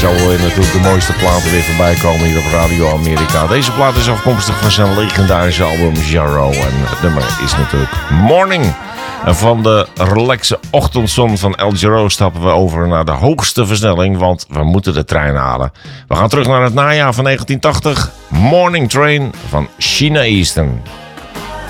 Zo natuurlijk de mooiste platen weer voorbij komen hier op Radio Amerika. Deze plaat is afkomstig van zijn legendarische album Jarro. En het nummer is natuurlijk Morning. En van de relaxe ochtendzon van El Jarro stappen we over naar de hoogste versnelling, want we moeten de trein halen. We gaan terug naar het najaar van 1980. Morning Train van Sheena Easton.